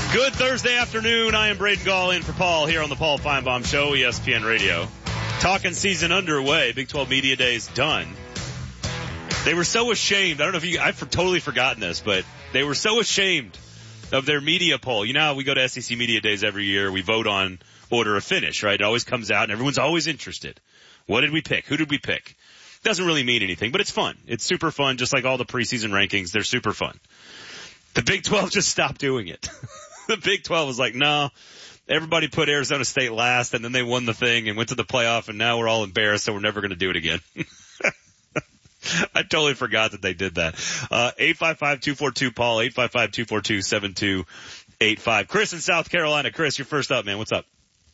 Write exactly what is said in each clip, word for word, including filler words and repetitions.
Good Thursday afternoon. I am Braden Gall in for Paul here on the Paul Feinbaum Show, E S P N Radio. Talking season underway. Big twelve Media Days done. They were so ashamed. I don't know if you, I've totally forgotten this, but they were so ashamed of their media poll. You know how we go to S E C Media Days every year. We vote on order of finish, right? It always comes out and everyone's always interested. What did we pick? Who did we pick? Doesn't really mean anything, but it's fun. It's super fun, just like all the preseason rankings. They're super fun. The Big twelve just stopped doing it. The Big twelve was like, no, everybody put Arizona State last, and then they won the thing and went to the playoff, and now we're all embarrassed, so we're never going to do it again. I totally forgot that they did that. Uh, eight five five, two four two, Paul, eight five five, two four two, seven two eight five. Chris in South Carolina. Chris, you're first up, man. What's up?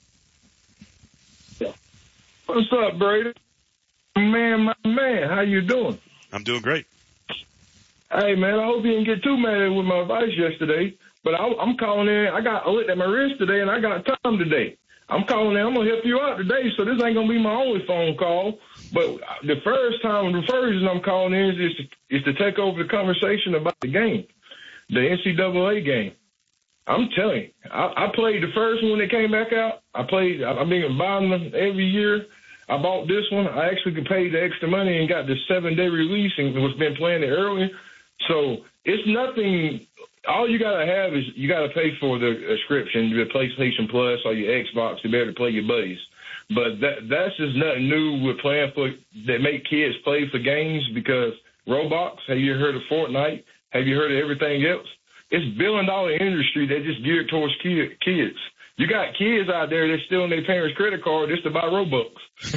What's up, Brady? Man, my man, how you doing? I'm doing great. Hey, man, I hope you didn't get too mad with my advice yesterday. But I, I'm calling in. I got I looked at my wrist today, and I got time today. I'm calling in. I'm going to help you out today, so this ain't going to be my only phone call. But the first time, the first reason I'm calling in is to, is to take over the conversation about the game, the N C double A game. I'm telling you, I, I played the first one that came back out. I played, I've been buying them every year. I bought this one. I actually paid the extra money and got the seven-day release and was been playing it earlier. So it's nothing. All you got to have is you got to pay for the subscription, the PlayStation Plus or your Xbox to be able to play your buddies. But that that's just nothing new with playing for that make kids play for games because Roblox, have you heard of Fortnite? Have you heard of everything else? It's a billion-dollar industry that just geared towards kid, kids. You got kids out there that stealing their parents' credit card just to buy Robux.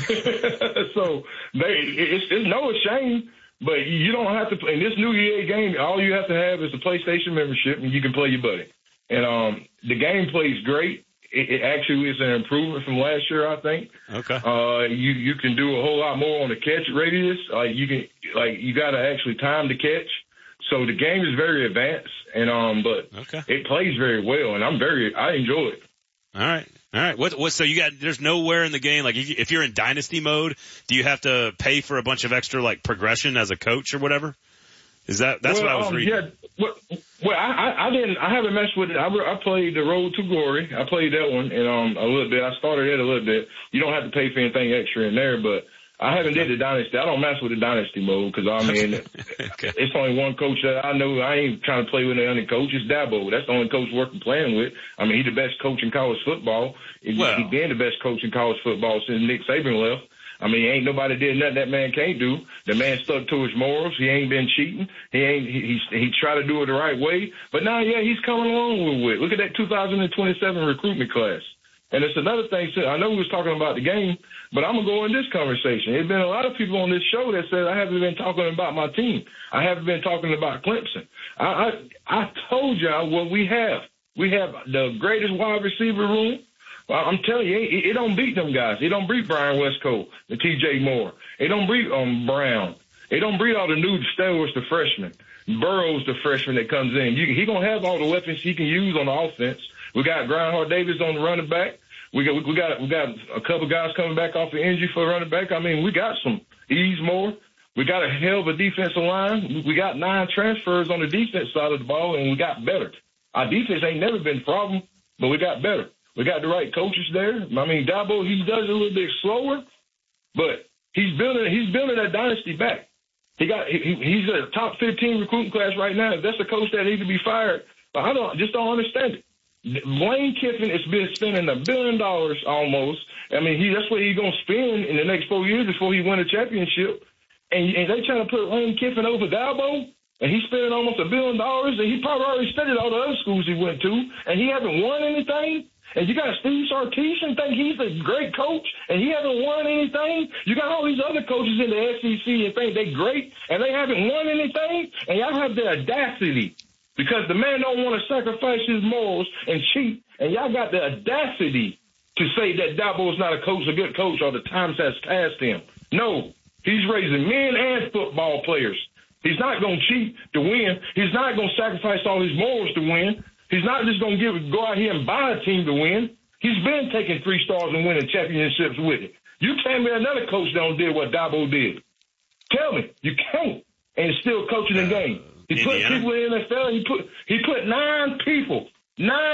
So they, it's, it's no shame. But you don't have to play in this new E A game. All you have to have is a PlayStation membership, and you can play your buddy. And um, the game plays great. It, it actually is an improvement from last year, I think. Okay. Uh, you you can do a whole lot more on the catch radius. Like you can like you got to actually time the catch. So the game is very advanced, and um, but okay. It plays very well, and I'm very I enjoy it. All right. All right. What, what, so you got, there's nowhere in the game, like if, you, if you're in dynasty mode, do you have to pay for a bunch of extra like progression as a coach or whatever? Is that, that's well, what I was um, reading. Yeah. Well, well I, I, I didn't, I haven't messed with it. I, I played the Road to Glory. I played that one and, um, a little bit. I started it a little bit. You don't have to pay for anything extra in there, but I haven't did the dynasty. I don't mess with the dynasty mode because I mean, okay. It's only one coach that I know. I ain't trying to play with any other coach. It's Dabo. That's the only coach worth playing with. I mean, he's the best coach in college football. Well, he's been the best coach in college football since Nick Saban left. I mean, ain't nobody did nothing that man can't do. The man stuck to his morals. He ain't been cheating. He ain't. He he, he tried to do it the right way. But now, yeah, he's coming along with it. Look at that two thousand twenty-seven recruitment class. And it's another thing, too. I know we was talking about the game, but I'm going to go in this conversation. There's been a lot of people on this show that said I haven't been talking about my team. I haven't been talking about Clemson. I I, I told y'all what we have. We have the greatest wide receiver room. Well, I'm telling you, it, it don't beat them guys. It don't beat Brian Westcott, the T J Moore. It don't beat um, Brown. It don't beat all the new stewards, the freshmen. Burrows, the freshman that comes in. You, he going to have all the weapons he can use on the offense. We got Grindhard Davis on the running back. We got we got we got a couple guys coming back off the injury for the running back. I mean, we got some ease more. We got a hell of a defensive line. We got nine transfers on the defense side of the ball, and we got better. Our defense ain't never been a problem, but we got better. We got the right coaches there. I mean, Dabo, he does it a little bit slower, but he's building he's building that dynasty back. He got he, he's a top fifteen recruiting class right now. If that's a coach that needs to be fired, but I don't just don't understand it. Lane Kiffin has been spending a billion dollars almost. I mean, he that's what he's going to spend in the next four years before he win a championship. And, and they trying to put Lane Kiffin over Dabo, and he's spending almost a billion dollars, and he probably already studied all the other schools he went to, and he hasn't won anything. And you got Steve Sarkisian think he's a great coach, and he hasn't won anything. You got all these other coaches in the S E C and think they're great, and they haven't won anything. And y'all have the audacity, because the man don't want to sacrifice his morals and cheat, and y'all got the audacity to say that Dabo is not a coach, a good coach, or the times has passed him. No, he's raising men and football players. He's not going to cheat to win. He's not going to sacrifice all his morals to win. He's not just going to give go out here and buy a team to win. He's been taking three stars and winning championships with it. You tell me another coach don't did what Dabo did. Tell me. You can't. And still coaching the game. He put Indiana? people in the N F L. He put he put nine people, nine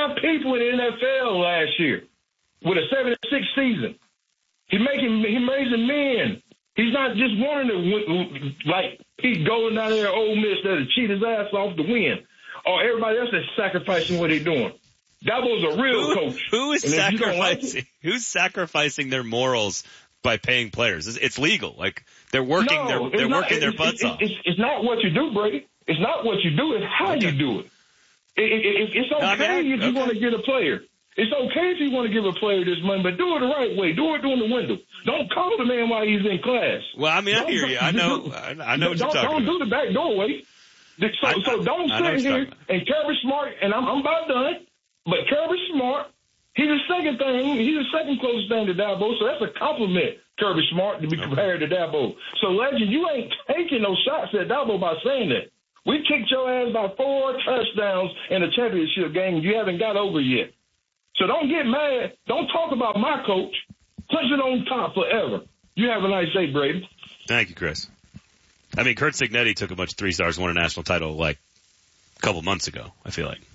people in the N F L last year with a seven and six season. He's making, he's raising men. He's not just wanting to, like, Pete going down there at Ole Miss there to cheat his ass off to win. Or everybody else is sacrificing what they're doing. Dabo's a real who, coach. Who is sacrificing? Like it, who's sacrificing their morals by paying players? It's, it's legal. Like they're working. No, they're they're not, working their it's, butts it's, off. It's, it's not what you do, Brady. It's not what you do. It's how okay. you do it. it, it, it it's okay no, I mean, if you okay. want to get a player. It's okay if you want to give a player this money, but do it the right way. Do it during the window. Don't call the man while he's in class. Well, I mean, don't, I hear you. I know. I know what you're don't, talking don't about. do the back doorway. So, I, so don't I, sit I here and Kirby Smart, and I'm, I'm about done, but Kirby Smart, he's the second thing, he's the second closest thing to Dabo, so that's a compliment, Kirby Smart, to be okay. compared to Dabo. So, Legend, you ain't taking no shots at Dabo by saying that. We kicked your ass by four touchdowns in a championship game, and you haven't got over yet. So don't get mad. Don't talk about my coach. Punch it on top forever. You have a nice day, Brady. Thank you, Chris. I mean, Kurt Cignetti took a bunch of three stars, won a national title like a couple months ago, I feel like.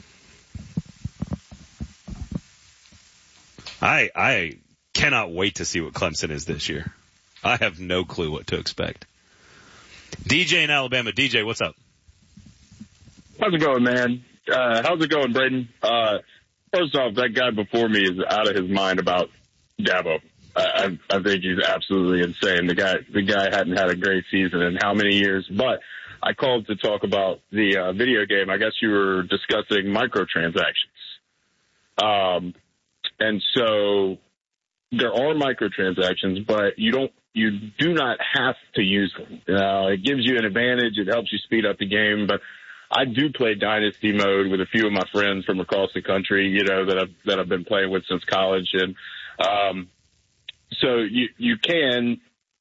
I I cannot wait to see what Clemson is this year. I have no clue what to expect. D J in Alabama. D J, what's up? How's it going, man? Uh, how's it going, Braden? Uh, first off, that guy before me is out of his mind about Dabo. I, I think he's absolutely insane. The guy, the guy hadn't had a great season in how many years? But I called to talk about the uh, video game. I guess you were discussing microtransactions. Um, and so there are microtransactions, but you don't, you do not have to use them. Uh, it gives you an advantage. It helps you speed up the game. But I do play Dynasty mode with a few of my friends from across the country, you know, that I've, that I've been playing with since college. And, um, so you, you can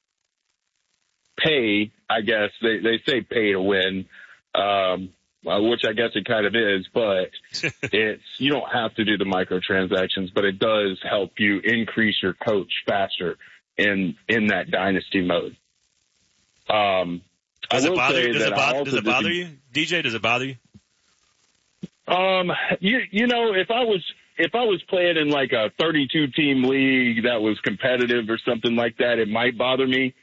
pay, I guess they, they say pay to win, um, uh, which I guess it kind of is, but it's, you don't have to do the microtransactions, but it does help you increase your coach faster in, in that dynasty mode. Um, does I it will bother, say does that it bother, I does it bother dis- you? D J, does it bother you? Um, you, you know, if I was, if I was playing in like a thirty-two team league that was competitive or something like that, it might bother me.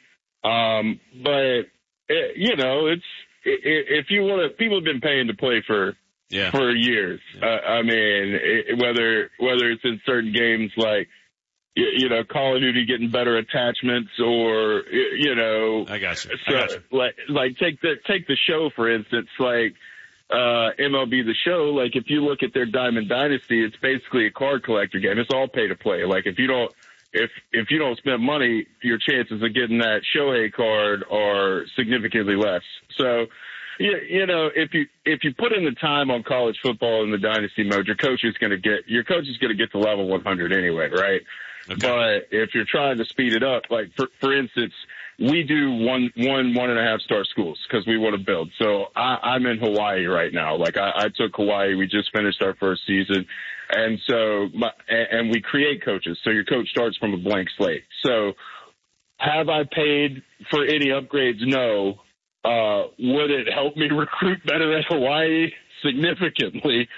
Um, but it, you know, it's, it, if you want to, people have been paying to play for, yeah. for years. Yeah. Uh, I mean, it, whether, whether it's in certain games like, you, you know, Call of Duty getting better attachments or, you know, I got you. So, I got you. like, like take the, take the show, for instance, like, uh, M L B The Show, like if you look at their Diamond Dynasty, it's basically a card collector game. It's all pay to play. Like if you don't, if, if you don't spend money, your chances of getting that Shohei card are significantly less. So, you, you know, if you, if you put in the time on college football in the Dynasty mode, your coach is going to get, your coach is going to get to level one hundred anyway, right? Okay. But if you're trying to speed it up, like for, for instance, we do one, one, one and a half star schools because we want to build. So I, I'm in Hawaii right now. Like I, I took Hawaii. We just finished our first season. And so, my, and we create coaches. So your coach starts from a blank slate. So have I paid for any upgrades? No. Uh, would it help me recruit better at Hawaii? Significantly.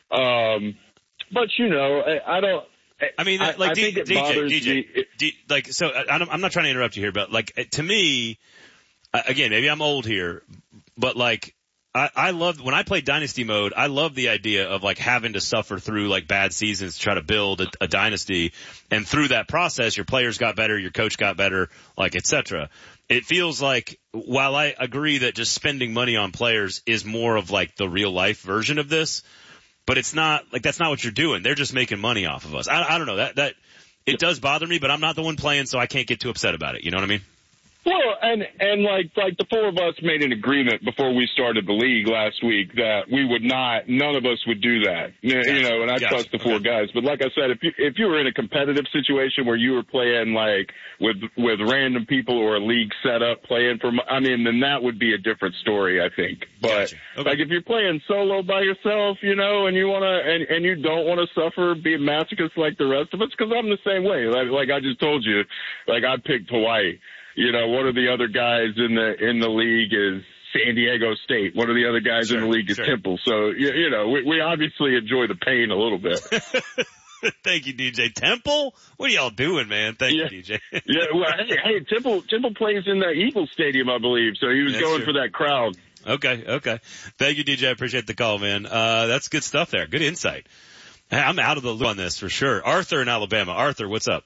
Um, but you know, I, I don't, I mean, like I, I D, D J, D J, me. D, like so. I don't, I'm not trying to interrupt you here, but like to me, again, maybe I'm old here, but like I, I love when I played Dynasty mode. I love the idea of like having to suffer through like bad seasons to try to build a, a dynasty, and through that process, your players got better, your coach got better, like et cetera. It feels like while I agree that just spending money on players is more of like the real life version of this. But it's not like that's not what you're doing. They're just making money off of us. I, I don't know that that it does bother me, but I'm not the one playing, so I can't get too upset about it. You know what I mean? Well, and and like like the four of us made an agreement before we started the league last week that we would not, none of us would do that. You, gotcha. you know, and I gotcha. trust the four okay. guys. But like I said, if you if you were in a competitive situation where you were playing like with with random people or a league setup playing for, I mean, then that would be a different story, I think. But gotcha. okay. like if you're playing solo by yourself, you know, and you wanna and and you don't want to suffer being masochist like the rest of us, because I'm the same way. Like like I just told you, like I picked Hawaii. You know, one of the other guys in the in the league is San Diego State. One of the other guys sure, in the league is sure. Temple. So, you, you know, we, we obviously enjoy the pain a little bit. Thank you, D J. Temple? What are y'all doing, man? Thank yeah. you, D J. yeah, well, hey, hey, Temple, Temple plays in the Eagles Stadium, I believe. So he was That's going true. for that crowd. Okay, okay. Thank you, D J. I appreciate the call, man. Uh, that's good stuff there. Good insight. I'm out of the loop on this for sure. Arthur in Alabama. Arthur, what's up?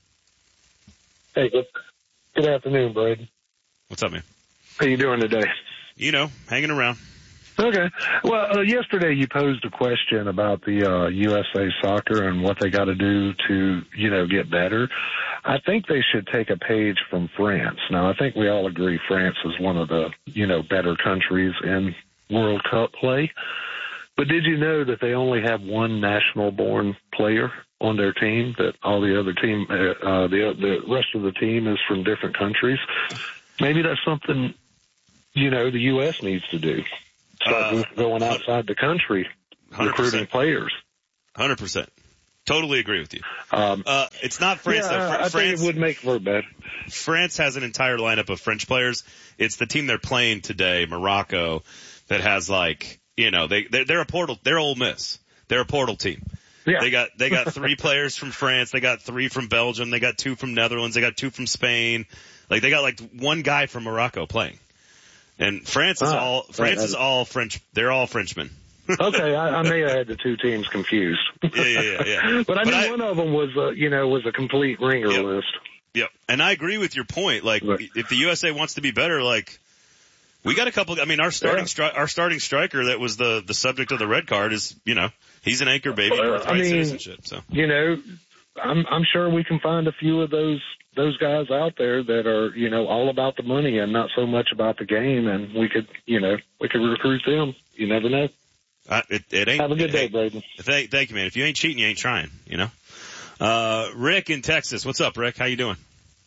Hey, good, good afternoon, Braden. What's up, man? How you doing today? You know, hanging around. Okay. Well, uh, yesterday you posed a question about the uh, U S A Soccer and what they got to do to, you know, get better. I think they should take a page from France. Now, I think we all agree France is one of the, you know, better countries in World Cup play. But did you know that they only have one national-born player on their team? That all the other team, uh, uh, the the rest of the team is from different countries. Maybe that's something, you know, the U S needs to do. Start Uh, going outside the country, one hundred percent. recruiting players. one hundred percent. Totally agree with you. Um, Uh, it's not France. yeah, though. Fr- I France, think it would make for better. France has an entire lineup of French players. It's the team they're playing today, Morocco, that has like, you know, they, they're, they're a portal, they're Ole Miss. They're a portal team. Yeah. They got, they got three players from France. They got three from Belgium. They got two from Netherlands. They got two from Spain. Like they got like one guy from Morocco playing. And France is Ah, all, France right. is all French. They're all Frenchmen. Okay, I, I may have had the two teams confused. Yeah, yeah, yeah, yeah. But I But knew I- one of them was, uh, you know, was a complete ringer Yep. list. Yep. And I agree with your point. Like, Right. if the U S A wants to be better, like, we got a couple, I mean, our starting, Yeah. stri- our starting striker that was the, the subject of the red card is, you know, he's an anchor baby, Well, birthright I mean, citizenship, so. You know, I'm I'm sure we can find a few of those those guys out there that are, you know, all about the money and not so much about the game, and we could, you know, we could recruit them. You never know. Uh, it, it ain't. Have a good it day, ain't- Braden. Thank, thank you, man. If you ain't cheating, you ain't trying, you know? Uh, Rick in Texas. What's up, Rick? How you doing?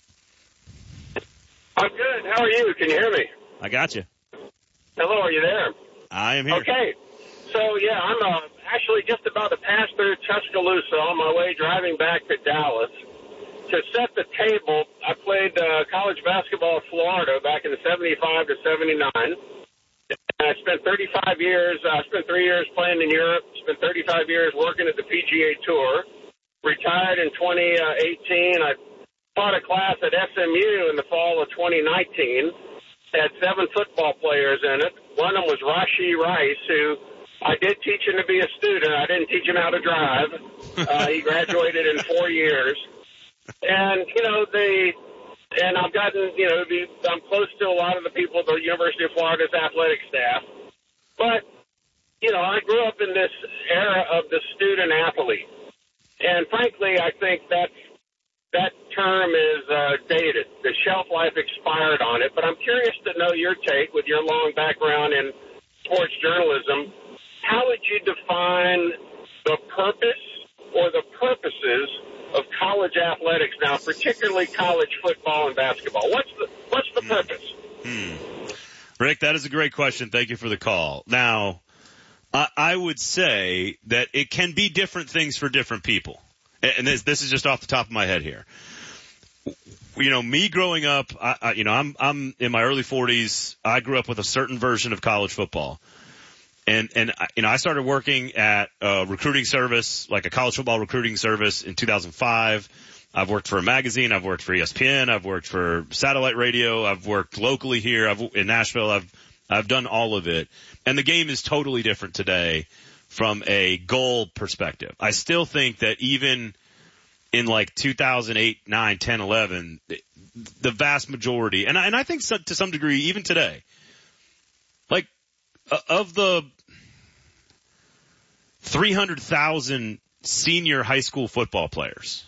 I'm good. How are you? Can you hear me? I got you. Hello, are you there? I am here. Okay. So, yeah, I'm uh, actually just about to pass through Tuscaloosa on my way driving back to Dallas. To set the table, I played uh, college basketball in Florida back in seventy-five to seventy-nine. And I spent thirty-five years, I uh, spent three years playing in Europe, spent thirty-five years working at the P G A Tour. Retired in twenty eighteen. I taught a class at S M U in the fall of twenty nineteen. Had seven football players in it. One of them was Rashi Rice, who I did teach him to be a student. I didn't teach him how to drive. Uh, he graduated in four years. And, you know, they, and I've gotten, you know, the, I'm close to a lot of the people at the University of Florida's athletic staff. But, you know, I grew up in this era of the student athlete. And frankly, I think that's, that term is uh, dated. The shelf life expired on it. But I'm curious to know your take with your long background in sports journalism. How would you define the purpose or the purposes of college athletics now, particularly college football and basketball? What's the what's the purpose? Hmm. Rick, that is a great question. Thank you for the call. Now, I, I would say that it can be different things for different people. And this, this is just off the top of my head here. You know, me growing up, I, I, you know, I'm, I'm in my early forties. I grew up with a certain version of college football. And, and, you know, I started working at a recruiting service, like a college football recruiting service in two thousand five. I've worked for a magazine. I've worked for E S P N. I've worked for satellite radio. I've worked locally here. I've, in Nashville. I've, I've done all of it. And the game is totally different today from a goal perspective. I still think that even in like two thousand eight, nine, ten, eleven, the vast majority, and I, and I think so, to some degree, even today, like uh, of the three hundred thousand senior high school football players,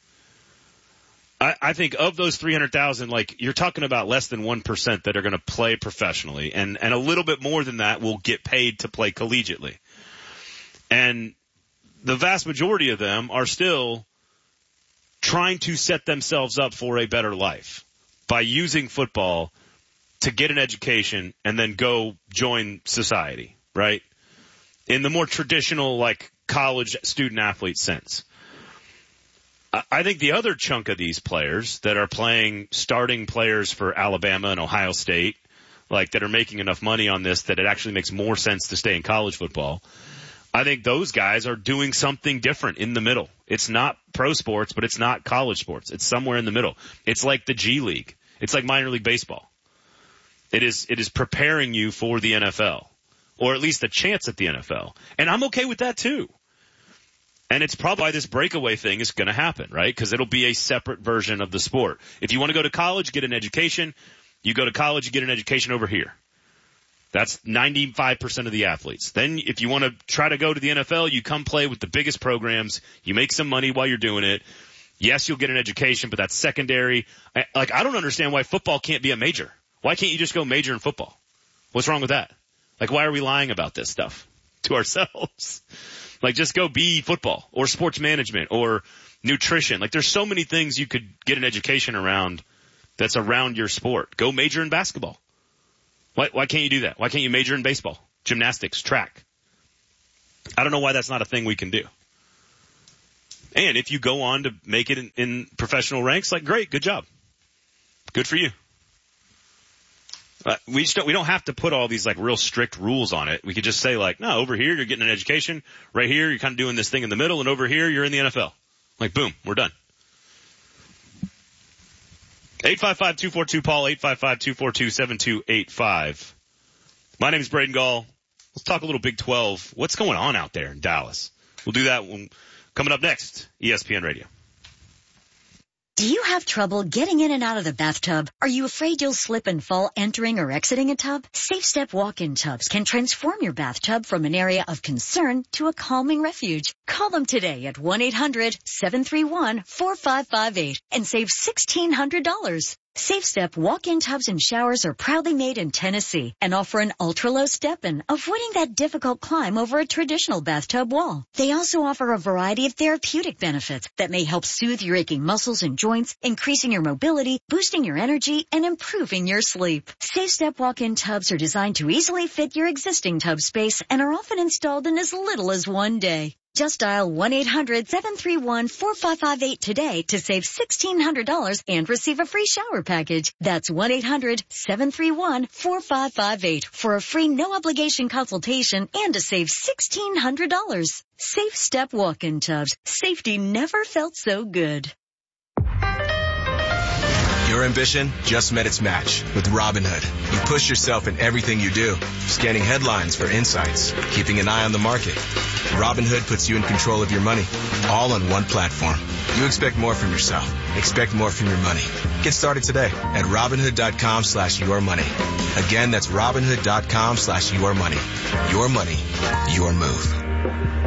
I, I think of those three hundred thousand, like you're talking about less than one percent that are going to play professionally, and, and a little bit more than that will get paid to play collegiately. And the vast majority of them are still trying to set themselves up for a better life by using football to get an education and then go join society, right? In the more traditional, like, college student athlete sense. I think the other chunk of these players that are playing starting players for Alabama and Ohio State, like that are making enough money on this that it actually makes more sense to stay in college football. I think those guys are doing something different in the middle. It's not pro sports, but it's not college sports. It's somewhere in the middle. It's like the G League. It's like minor league baseball. It is, it is preparing you for the N F L, or at least a chance at the N F L. And I'm okay with that too. And it's probably why this breakaway thing is going to happen, right? Because it'll be a separate version of the sport. If you want to go to college, get an education. You go to college, you get an education over here. That's ninety-five percent of the athletes. Then if you want to try to go to the N F L, you come play with the biggest programs. You make some money while you're doing it. Yes, you'll get an education, but that's secondary. I, like, I don't understand why football can't be a major. Why can't you just go major in football? What's wrong with that? Like, why are we lying about this stuff to ourselves? Like, just go be football or sports management or nutrition. Like, there's so many things you could get an education around that's around your sport. Go major in basketball. Why, why can't you do that? Why can't you major in baseball, gymnastics, track? I don't know why that's not a thing we can do. And if you go on to make it in, in professional ranks, like, great, good job. Good for you. Uh, we just don't, we don't have to put all these like real strict rules on it. We could just say like, no, over here you're getting an education. Right here you're kind of doing this thing in the middle, and over here you're in the N F L. Like, boom, we're done. eight five five, two four two, Paul, eight five five, two four two, seven two eight five. My name is Braden Gall. Let's talk a little Big twelve. What's going on out there in Dallas? We'll do that when, coming up next, E S P N Radio. Do you have trouble getting in and out of the bathtub? Are you afraid you'll slip and fall entering or exiting a tub? Safe Step walk-in tubs can transform your bathtub from an area of concern to a calming refuge. Call them today at one eight hundred, seven three one, four five five eight and save sixteen hundred dollars. Safe Step walk-in tubs and showers are proudly made in Tennessee and offer an ultra-low step-in, avoiding that difficult climb over a traditional bathtub wall. They also offer a variety of therapeutic benefits that may help soothe your aching muscles and joints, increasing your mobility, boosting your energy, and improving your sleep. Safe Step walk-in tubs are designed to easily fit your existing tub space and are often installed in as little as one day. Just dial one eight hundred, seven three one, four five five eight today to save sixteen hundred dollars and receive a free shower package. That's one eight hundred, seven three one, four five five eight for a free no-obligation consultation and to save sixteen hundred dollars. Safe Step walk-in tubs. Safety never felt so good. Your ambition just met its match with Robinhood. You push yourself in everything you do, scanning headlines for insights, keeping an eye on the market. Robinhood puts you in control of your money, all on one platform. You expect more from yourself. Expect more from your money. Get started today at Robinhood.com slash your money. Again, that's Robinhood.com slash your money. Your money, your move.